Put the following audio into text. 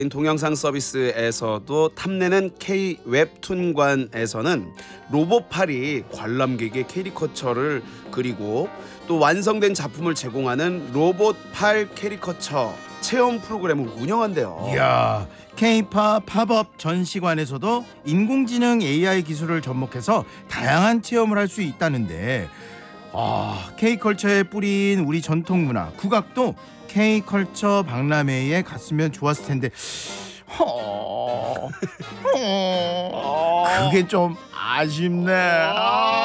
동영상 서비스에서도 탐내는 K 웹툰관에서는 로봇팔이 관람객의 캐리커처를 그리고 또 완성된 작품을 제공하는 로봇팔 캐리커처 체험 프로그램을 운영한대요. 이야, K-팝 팝업 전시관에서도 인공지능 AI 기술을 접목해서 다양한 체험을 할 수 있다는데, K컬처에 뿌린 우리 전통문화 국악도 K컬처 박람회에 갔으면 좋았을 텐데 그게 좀 아쉽네.